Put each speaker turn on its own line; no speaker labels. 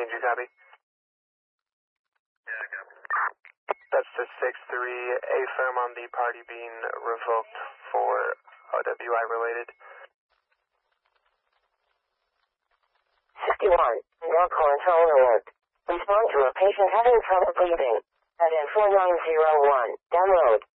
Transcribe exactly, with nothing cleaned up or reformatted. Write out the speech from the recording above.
sixteen, do you copy?
Yeah, copy.
That's the six three, A firm on the party being revoked for O W I related.
sixty-one, your control alert. Respond to a patient having trouble breathing. At N four nine zero one, download.